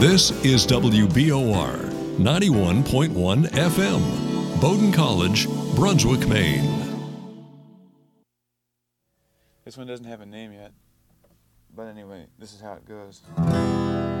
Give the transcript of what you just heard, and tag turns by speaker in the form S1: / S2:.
S1: This is WBOR 91.1 FM, Bowdoin College, Brunswick, Maine.
S2: This one doesn't have a name yet, but anyway, this is how it goes.